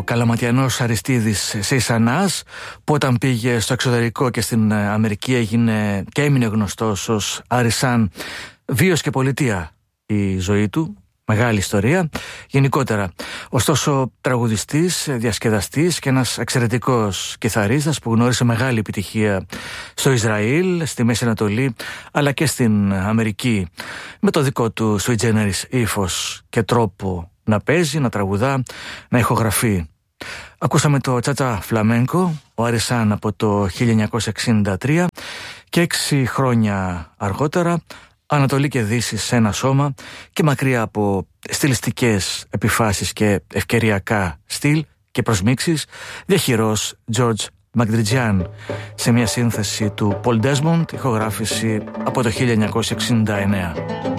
Καλαματιανός Αριστίδης Σεϊσανάς, που όταν πήγε στο εξωτερικό και στην Αμερική έγινε και έμεινε γνωστός ως Αρισάν. Βίος και πολιτεία η ζωή του, μεγάλη ιστορία γενικότερα. Ωστόσο τραγουδιστής, διασκεδαστής και ένας εξαιρετικός κιθαρίστας που γνώρισε μεγάλη επιτυχία στο Ισραήλ, στη Μέση Ανατολή αλλά και στην Αμερική, με το δικό του sui generis ύφος και τρόπο να παίζει, να τραγουδά, να ηχογραφεί. Ακούσαμε το τσάτσα φλαμέγκο, ο Αρισάν, από το 1963, και 6 χρόνια αργότερα Ανατολή και Δύση σε ένα σώμα, και μακριά από στιλιστικές επιφάσεις και ευκαιριακά στυλ και προσμίξεις, διαχειρός George Magdridjian σε μια σύνθεση του Paul Desmond, ηχογράφηση από το 1969.